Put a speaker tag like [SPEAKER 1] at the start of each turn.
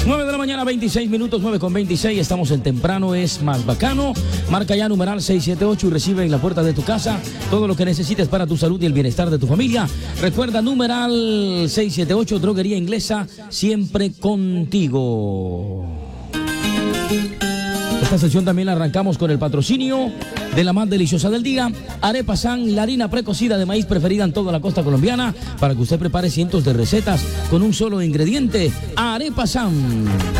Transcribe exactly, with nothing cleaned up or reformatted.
[SPEAKER 1] nueve de la mañana, veintiséis minutos, nueve con veintiséis. Estamos en Temprano es Más Bacano. Marca ya numeral seis siete ocho y recibe en la puerta de tu casa todo lo que necesites para tu salud y el bienestar de tu familia. Recuerda, numeral seis siete ocho, Droguería Inglesa, siempre contigo. Esta sesión también la arrancamos con el patrocinio de la más deliciosa del día, Arepa San, la harina precocida de maíz preferida en toda la costa colombiana, para que usted prepare cientos de recetas con un solo ingrediente, Arepa San.